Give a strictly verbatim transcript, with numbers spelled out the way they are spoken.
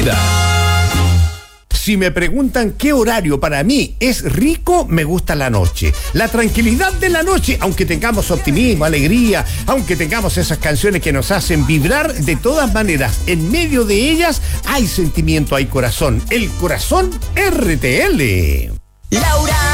Si me preguntan qué horario para mí es rico, me gusta la noche. La tranquilidad de la noche, aunque tengamos optimismo, alegría, aunque tengamos esas canciones que nos hacen vibrar, de todas maneras, en medio de ellas hay sentimiento, hay corazón. El corazón R T L. Laura.